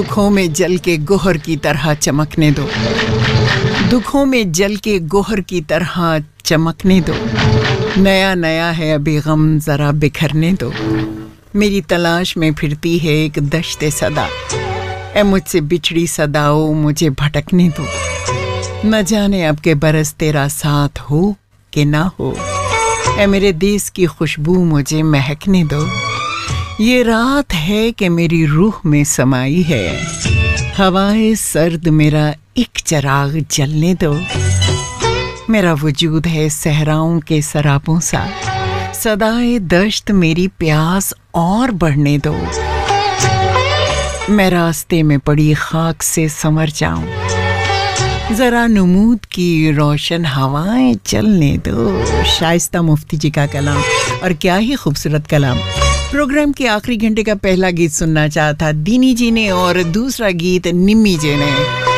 दुखों में जल के गोहर की तरह चमकने दो, दुखों में जल के गोहर की तरह चमकने दो। नया नया है अभी गम, जरा बिखरने दो। मेरी तलाश में फिरती है एक दश्ते सदा, ए मुझसे बिछड़ी सदाओ मुझे भटकने दो। न जाने अब के बरस तेरा साथ हो कि ना हो, ए मेरे देश की खुशबू मुझे महकने दो। ये रात है कि मेरी रूह में समाई है, हवाए सर्द मेरा एक चिराग जलने दो। मेरा वजूद है सहराओं के सराबों सा, सदाए दश्त मेरी प्यास और बढ़ने दो। मैं रास्ते में पड़ी खाक से संवर जाऊं, जरा नमूद की रोशन हवाएं चलने दो। शाइस्ता मुफ्ती जी का कलाम, और क्या ही खूबसूरत कलाम। प्रोग्राम के आखिरी घंटे का पहला गीत सुनना चाहता दीनी जी ने, और दूसरा गीत निम्मी जी ने।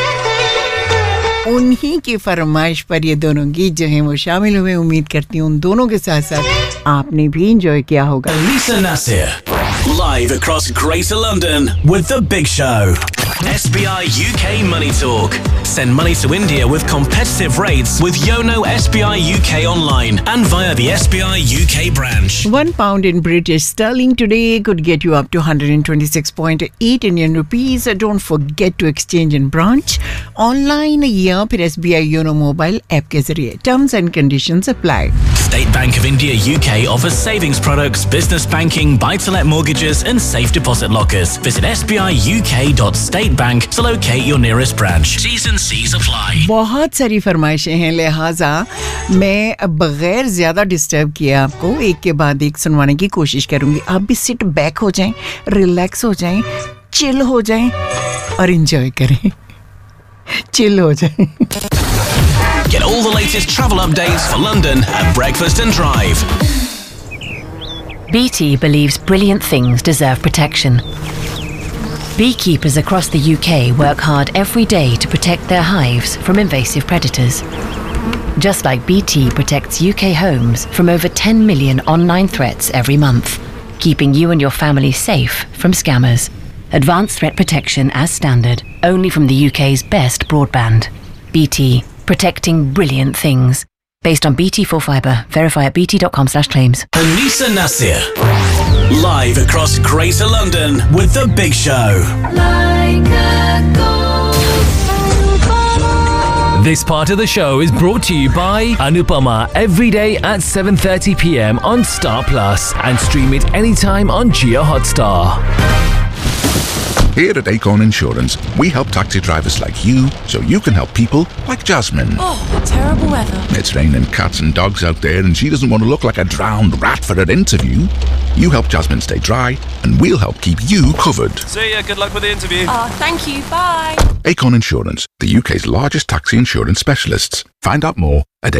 उन्हीं की फरमाइश पर ये दोनों गीत जो हैं वो शामिल हुए। उम्मीद करती हूँ उन दोनों के साथ साथ आपने भी एंजॉय किया होगा। Lisa Nasir, live across Greater London with The Big Show. SBI UK Money Talk. Send money to India with competitive rates with Yono SBI UK online and via the SBI UK branch. £1 in British sterling today could get you up to 126.8 Indian rupees. Don't forget to exchange in branch, online या फिर SBI Yono mobile app के जरिए. Terms and conditions apply. State Bank of India UK offers savings products, business banking, buy-to-let mortgages and safe deposit lockers. Visit sbiuk.statebank to locate your nearest branch. T's and C's apply. बहुत सारी फरमाइशें हैं, लिहाजा मैं बगैर ज़्यादा disturb किए आपको एक के बाद एक सुनवाने की कोशिश करूंगी। आप भी सिट बैक हो जाएं, रिलैक्स हो जाएं, चिल हो जाएं और एंजॉय करें। चिल हो जाएं। Get all the latest travel updates for London at Breakfast and Drive. BT believes brilliant things deserve protection. Beekeepers across the UK work hard every day to protect their hives from invasive predators. Just like BT protects UK homes from over 10 million online threats every month, keeping you and your family safe from scammers. Advanced threat protection as standard, only from the UK's best broadband. BT, protecting brilliant things. Based on BT4 Fibre. Verify at bt.com/claims. Anisa Nasir, live across Greater London with The Big Show. This part of the show is brought to you by Anupama every day at 7:30 p.m. on Star Plus and stream it anytime on Jio Hotstar. Here at Acorn Insurance, we help taxi drivers like you so you can help people like Jasmine. Oh, what terrible weather. It's raining cats and dogs out there and she doesn't want to look like a drowned rat for her interview. You help Jasmine stay dry and we'll help keep you covered. See ya, good luck with the interview. Oh, thank you, bye. Acorn Insurance, the UK's largest taxi insurance specialists. Find out more at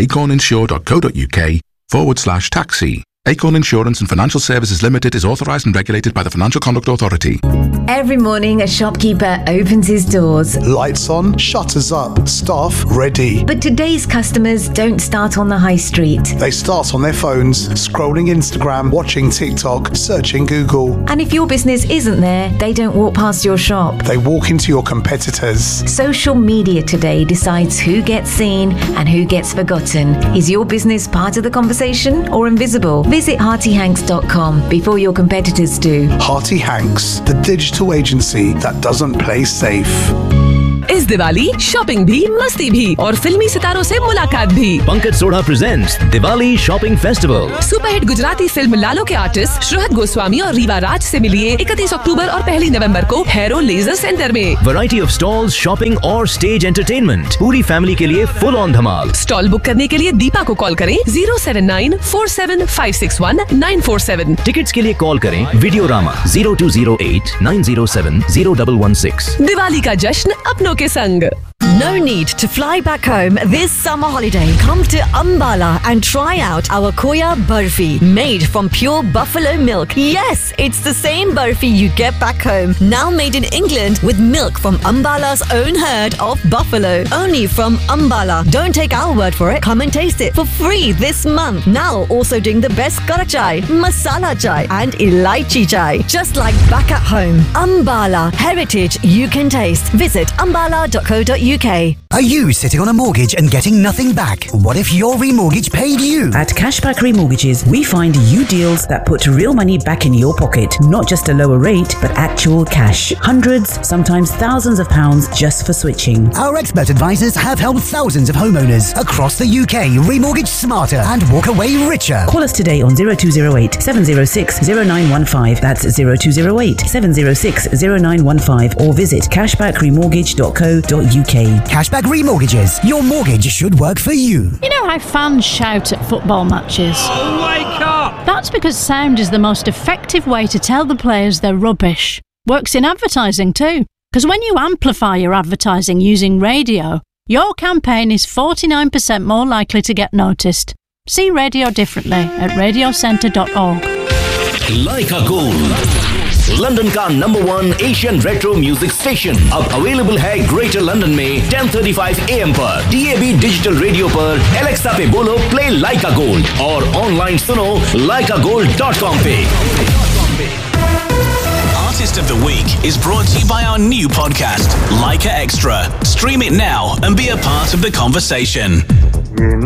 acorninsure.co.uk/taxi. Acorn Insurance and Financial Services Limited is authorised and regulated by the Financial Conduct Authority. Every morning, a shopkeeper opens his doors. Lights on, shutters up, staff ready. But today's customers don't start on the high street. They start on their phones, scrolling Instagram, watching TikTok, searching Google. And if your business isn't there, they don't walk past your shop. They walk into your competitors. Social media today decides who gets seen and who gets forgotten. Is your business part of the conversation or invisible? Visit HeartyHanks.com before your competitors do. Hearty Hanks, the digital agency that doesn't play safe. इस Diwali shopping भी मस्ती भी और फिल्मी सितारों से मुलाकात भी। Pankaj Sodha presents Diwali shopping festival. Superhit Gujarati film लालो के आर्टिस्ट श्रहद गोस्वामी और रीवा राज से मिलिए 31 अक्टूबर और 1 नवंबर को हैरो लेजर सेंटर में। वैरायटी ऑफ स्टॉल्स, शॉपिंग और स्टेज एंटरटेनमेंट, पूरी फैमिली के लिए full on Dhamaal. Stall book करने के लिए दीपा को कॉल करें 07947561947। टिकट्स के लिए कॉल करें वीडियोरामा 0208 907 0116। दिवाली का जश्न अपनों के संग। No need to fly back home this summer holiday. Come to Ambala and try out our Khoya Barfi, made from pure buffalo milk. Yes, it's the same barfi you get back home, now made in England with milk from Ambala's own herd of buffalo. Only from Ambala. Don't take our word for it. Come and taste it for free this month. Now also doing the best kara chai, masala chai and elaichi chai. Just like back at home. Ambala. Heritage you can taste. Visit ambala.co.uk. Are you sitting on a mortgage and getting nothing back? What if your remortgage paid you? At Cashback Remortgages, we find you deals that put real money back in your pocket. Not just a lower rate, but actual cash. Hundreds, sometimes thousands of pounds just for switching. Our expert advisors have helped thousands of homeowners across the UK remortgage smarter and walk away richer. Call us today on 0208 706 0915. That's 0208 706 0915 or visit cashbackremortgage.co.uk. Cashback Remortgages. Your mortgage should work for you. You know how fans shout at football matches? Oh, wake up! That's because sound is the most effective way to tell the players they're rubbish. Works in advertising too. Because when you amplify your advertising using radio, your campaign is 49% more likely to get noticed. See radio differently at radiocentre.org. Leica Gold, London का number 1 Asian retro music station अब available है greater London में 10:35 AM पर DAB digital radio पर Alexa पे बोलो play लाइका gold और online सुनो laikagold.com पे. Artist of the Week is brought to you by our new podcast, Leica Extra. Stream it now and be a part of the conversation.